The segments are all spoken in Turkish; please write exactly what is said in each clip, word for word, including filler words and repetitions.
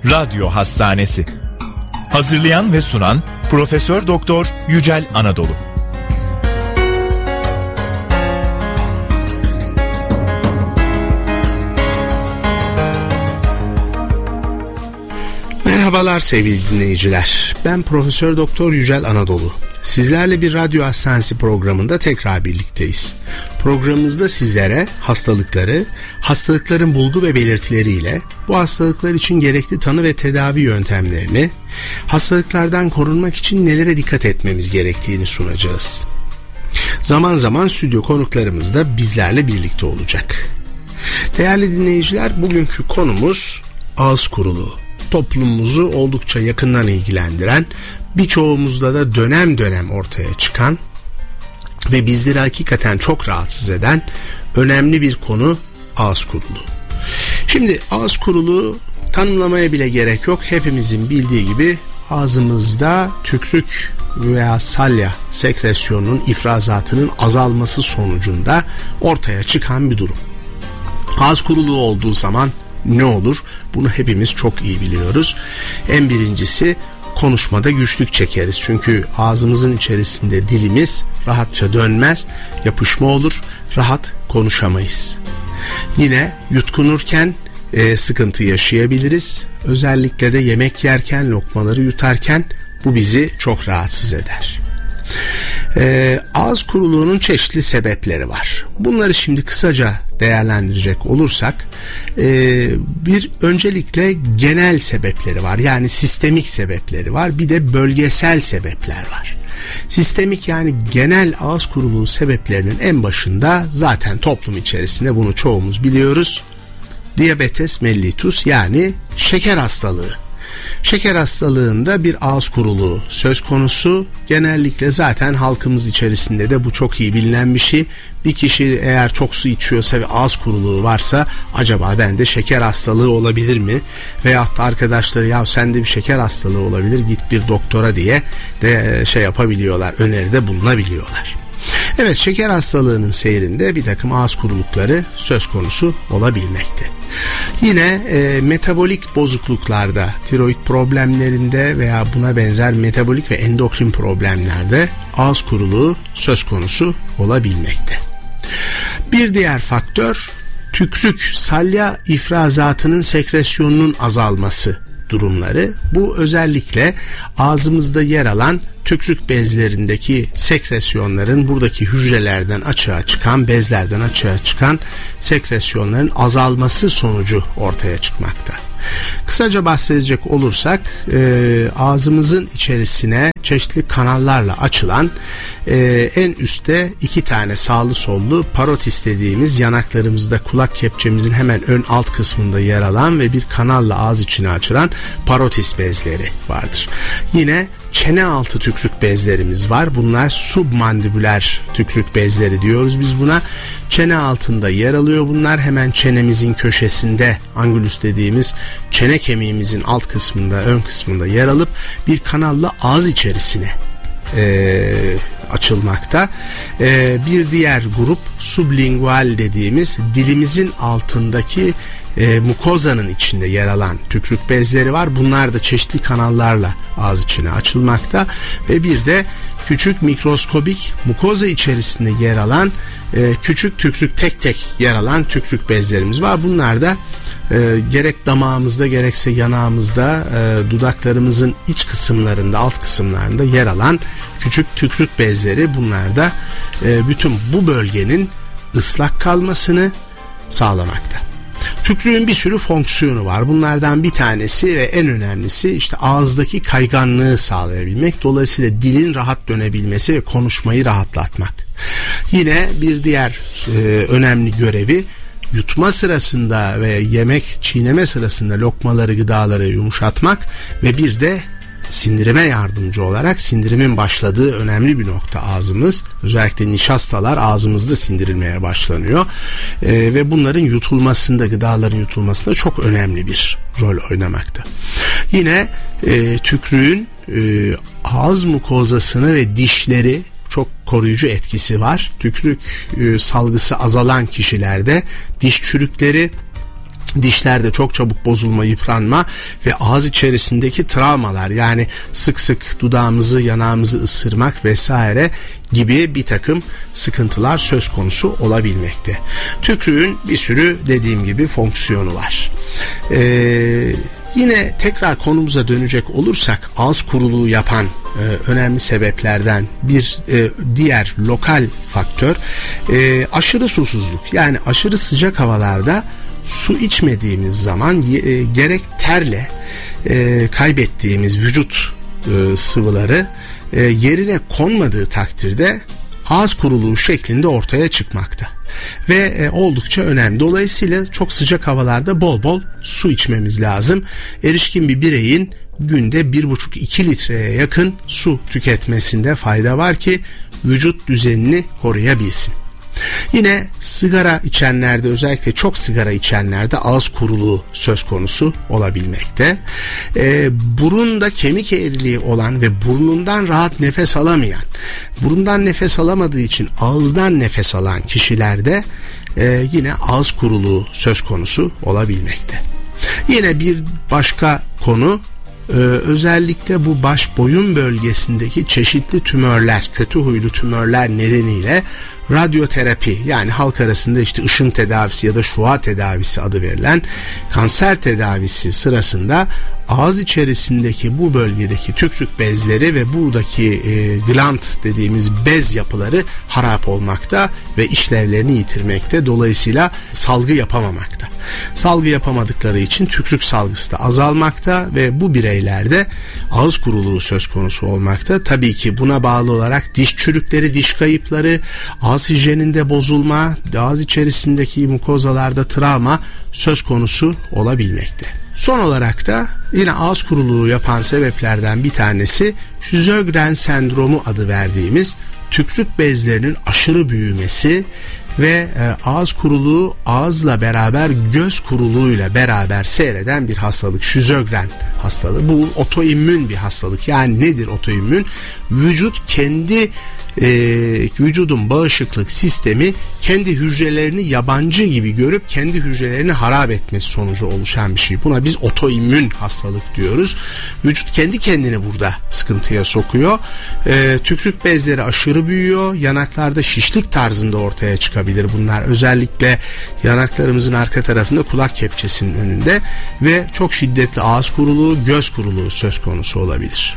Radyo Hastanesi. Hazırlayan ve sunan Profesör Doktor Yücel Anadolu. Merhabalar sevgili dinleyiciler. Ben Profesör Doktor Yücel Anadolu. Sizlerle bir radyo hastanesi programında tekrar birlikteyiz. Programımızda sizlere hastalıkları, hastalıkların bulgu ve belirtileriyle bu hastalıklar için gerekli tanı ve tedavi yöntemlerini, hastalıklardan korunmak için nelere dikkat etmemiz gerektiğini sunacağız. Zaman zaman stüdyo konuklarımız da bizlerle birlikte olacak. Değerli dinleyiciler, bugünkü konumuz ağız kuruluğu. Toplumumuzu oldukça yakından ilgilendiren, birçoğumuzda da dönem dönem ortaya çıkan ve bizleri hakikaten çok rahatsız eden önemli bir konu ağız kuruluğu. Şimdi ağız kuruluğu tanımlamaya bile gerek yok. Hepimizin bildiği gibi ağzımızda tükrük veya salya sekresyonunun ifrazatının azalması sonucunda ortaya çıkan bir durum. Ağız kuruluğu olduğu zaman ne olur? Bunu hepimiz çok iyi biliyoruz. En birincisi, konuşmada güçlük çekeriz. Çünkü ağzımızın içerisinde dilimiz rahatça dönmez, yapışma olur, rahat konuşamayız. Yine yutkunurken e, sıkıntı yaşayabiliriz. Özellikle de yemek yerken, lokmaları yutarken bu bizi çok rahatsız eder. Ee, ağız kuruluğunun çeşitli sebepleri var. Bunları şimdi kısaca değerlendirecek olursak e, bir öncelikle genel sebepleri var, yani sistemik sebepleri var, bir de bölgesel sebepler var. Sistemik yani genel ağız kuruluğu sebeplerinin en başında, zaten toplum içerisinde bunu çoğumuz biliyoruz, diabetes mellitus yani şeker hastalığı. Şeker hastalığında bir ağız kuruluğu söz konusu. Genellikle zaten halkımız içerisinde de bu çok iyi bilinen bir şey. Bir kişi eğer çok su içiyorsa ve ağız kuruluğu varsa, acaba bende şeker hastalığı olabilir mi? Veyahut da arkadaşları, ya sende bir şeker hastalığı olabilir, git bir doktora diye de şey yapabiliyorlar, öneride bulunabiliyorlar. Evet, şeker hastalığının seyrinde bir takım ağız kurulukları söz konusu olabilmekte. Yine e, metabolik bozukluklarda, tiroid problemlerinde veya buna benzer metabolik ve endokrin problemlerde ağız kuruluğu söz konusu olabilmekte. Bir diğer faktör, tükrük salya ifrazatının sekresyonunun azalması durumları. Bu özellikle ağzımızda yer alan tükrük bezlerindeki sekresyonların, buradaki hücrelerden açığa çıkan, bezlerden açığa çıkan sekresyonların azalması sonucu ortaya çıkmakta. Kısaca bahsedecek olursak e, ağzımızın içerisine çeşitli kanallarla açılan, e, en üstte iki tane sağlı sollu parotis dediğimiz, yanaklarımızda kulak kepçemizin hemen ön alt kısmında yer alan ve bir kanalla ağız içine açılan parotis bezleri vardır. Yine çene altı tükrük bezlerimiz var. Bunlar submandibüler tükrük bezleri diyoruz biz buna. Çene altında yer alıyor bunlar. Hemen çenemizin köşesinde, angulus dediğimiz çene kemiğimizin alt kısmında, ön kısmında yer alıp bir kanalla ağız içerisine e, açılmakta. E, bir diğer grup sublingual dediğimiz, dilimizin altındaki E, mukozanın içinde yer alan tükrük bezleri var. Bunlar da çeşitli kanallarla ağız içine açılmakta. Ve bir de küçük mikroskobik mukoza içerisinde yer alan e, küçük tükrük, tek tek yer alan tükrük bezlerimiz var. Bunlar da e, gerek damağımızda gerekse yanağımızda, e, dudaklarımızın iç kısımlarında, alt kısımlarında yer alan küçük tükrük bezleri. Bunlar da e, bütün bu bölgenin ıslak kalmasını sağlamakta. Tükrüğün bir sürü fonksiyonu var. Bunlardan bir tanesi ve en önemlisi işte ağızdaki kayganlığı sağlayabilmek. Dolayısıyla dilin rahat dönebilmesi ve konuşmayı rahatlatmak. Yine bir diğer e, önemli görevi, yutma sırasında ve yemek, çiğneme sırasında lokmaları, gıdaları yumuşatmak ve bir de sindirime yardımcı olarak, sindirimin başladığı önemli bir nokta ağzımız. Özellikle nişastalar ağzımızda sindirilmeye başlanıyor. Ee, ve bunların yutulmasında, gıdaların yutulmasında çok önemli bir rol oynamakta. Yine e, tükrüğün e, ağız mukozasını ve dişleri çok koruyucu etkisi var. Tükrük e, salgısı azalan kişilerde diş çürükleri Dişlerde çok çabuk bozulma, yıpranma ve ağız içerisindeki travmalar, yani sık sık dudağımızı, yanağımızı ısırmak vesaire gibi bir takım sıkıntılar söz konusu olabilmekte. Tükrüğün bir sürü dediğim gibi fonksiyonu var. Ee, yine tekrar konumuza dönecek olursak, ağız kuruluğu yapan e, önemli sebeplerden bir e, diğer lokal faktör e, aşırı susuzluk. Yani aşırı sıcak havalarda su içmediğimiz zaman e, gerek terle e, kaybettiğimiz vücut e, sıvıları e, yerine konmadığı takdirde ağız kuruluğu şeklinde ortaya çıkmakta ve e, oldukça önemli. Dolayısıyla çok sıcak havalarda bol bol su içmemiz lazım. Erişkin bir bireyin günde bir buçuk iki litreye yakın su tüketmesinde fayda var ki vücut düzenini koruyabilsin. Yine sigara içenlerde, özellikle çok sigara içenlerde ağız kuruluğu söz konusu olabilmekte. Ee, burunda kemik eğriliği olan ve burnundan rahat nefes alamayan, burundan nefes alamadığı için ağızdan nefes alan kişilerde e, yine ağız kuruluğu söz konusu olabilmekte. Yine bir başka konu, Ee, özellikle bu baş boyun bölgesindeki çeşitli tümörler, kötü huylu tümörler nedeniyle radyoterapi, yani halk arasında işte ışın tedavisi ya da şua tedavisi adı verilen kanser tedavisi sırasında ağız içerisindeki bu bölgedeki tükrük bezleri ve buradaki e, gland dediğimiz bez yapıları harap olmakta ve işlevlerini yitirmekte. Dolayısıyla salgı yapamamakta. Salgı yapamadıkları için tükrük salgısı da azalmakta ve bu bireylerde ağız kuruluğu söz konusu olmakta. Tabii ki buna bağlı olarak diş çürükleri, diş kayıpları, ağız hijyeninde bozulma, ağız içerisindeki mukozalarda travma söz konusu olabilmekte. Son olarak da yine ağız kuruluğu yapan sebeplerden bir tanesi Sjögren sendromu adı verdiğimiz tükrük bezlerinin aşırı büyümesi ve e, ağız kuruluğu ağızla beraber göz kuruluğuyla beraber seyreden bir hastalık. Sjögren hastalığı. Bu otoimmün bir hastalık. Yani nedir otoimmün? Vücut kendi e, vücudun bağışıklık sistemi kendi hücrelerini yabancı gibi görüp kendi hücrelerini harap etmesi sonucu oluşan bir şey. Buna biz otoimmün hastalık diyoruz. Vücut kendi kendini burada sıkıntıya sokuyor. E, tükrük bezleri aşırı büyüyor. Yanaklarda şişlik tarzında ortaya çıkabilir bunlar. Özellikle yanaklarımızın arka tarafında, kulak kepçesinin önünde ve çok şiddetli ağız kuruluğu, göz kuruluğu söz konusu olabilir.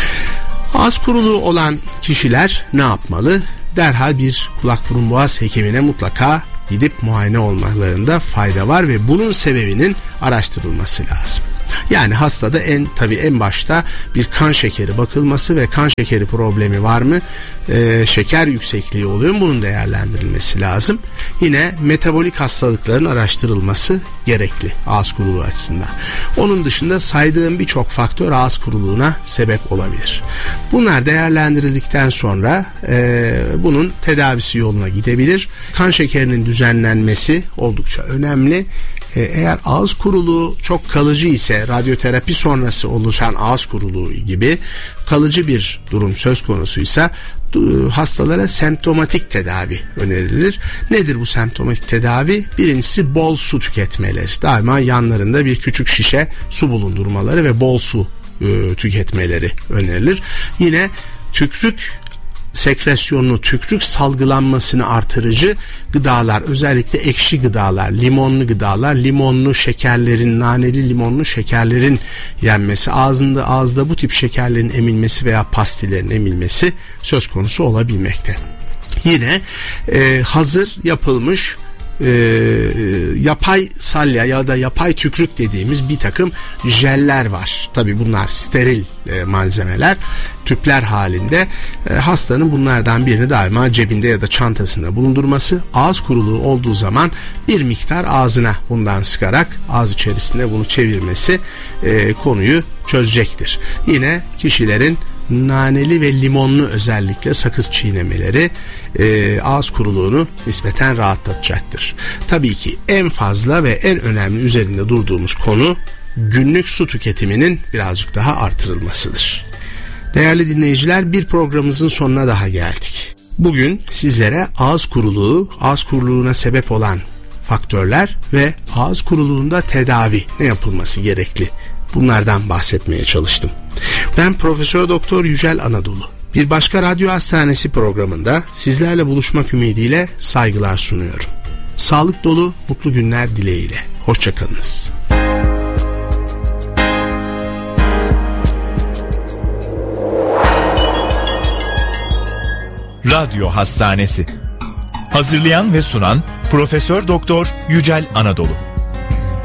Ağız kuruluğu olan kişiler ne yapmalı? Derhal bir kulak burun boğaz hekimine mutlaka gidip muayene olmalarında fayda var ve bunun sebebinin araştırılması lazım. Yani hastada en tabii en başta bir kan şekeri bakılması ve kan şekeri problemi var mı? Ee, şeker yüksekliği oluyor mu? Bunun değerlendirilmesi lazım. Yine metabolik hastalıkların araştırılması gerekli ağız kuruluğu açısından. Onun dışında saydığım birçok faktör ağız kuruluğuna sebep olabilir. Bunlar değerlendirildikten sonra e, bunun tedavisi yoluna gidebilir. Kan şekerinin düzenlenmesi oldukça önemli. Eğer ağız kuruluğu çok kalıcı ise, radyoterapi sonrası oluşan ağız kuruluğu gibi kalıcı bir durum söz konusuysa hastalara semptomatik tedavi önerilir. Nedir bu semptomatik tedavi? Birincisi bol su tüketmeleri. Daima yanlarında bir küçük şişe su bulundurmaları ve bol su e, tüketmeleri önerilir. Yine tükrük sekresyonunu, tükrük salgılanmasını artırıcı gıdalar, özellikle ekşi gıdalar, limonlu gıdalar, limonlu şekerlerin, naneli limonlu şekerlerin yenmesi, ağzında ağızda bu tip şekerlerin emilmesi veya pastillerin emilmesi söz konusu olabilmekte. Yine e, hazır yapılmış E, yapay salya ya da yapay tükrük dediğimiz bir takım jeller var. Tabii bunlar steril e, malzemeler, tüpler halinde. E, hastanın bunlardan birini daima cebinde ya da çantasında bulundurması, ağız kuruluğu olduğu zaman bir miktar ağzına bundan sıkarak ağız içerisinde bunu çevirmesi e, konuyu çözecektir. Yine kişilerin naneli ve limonlu özellikle sakız çiğnemeleri e, ağız kuruluğunu nispeten rahatlatacaktır. Tabii ki en fazla ve en önemli üzerinde durduğumuz konu günlük su tüketiminin birazcık daha artırılmasıdır. Değerli dinleyiciler, bir programımızın sonuna daha geldik. Bugün sizlere ağız kuruluğu, ağız kuruluğuna sebep olan faktörler ve ağız kuruluğunda tedavi ne yapılması gerekli? Bunlardan bahsetmeye çalıştım. Ben Profesör Doktor Yücel Anadolu. Bir başka radyo hastanesi programında sizlerle buluşmak ümidiyle saygılar sunuyorum. Sağlık dolu mutlu günler dileğiyle. Hoşçakalınız. Radyo Hastanesi. Hazırlayan ve sunan Profesör Doktor Yücel Anadolu.